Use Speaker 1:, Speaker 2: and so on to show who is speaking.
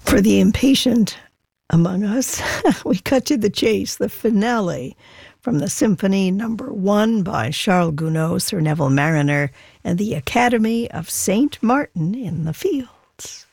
Speaker 1: For the impatient among us, we cut to the chase, the finale from the Symphony No. 1 by Charles Gounod, Sir Neville Mariner, and the Academy of St. Martin in the Fields.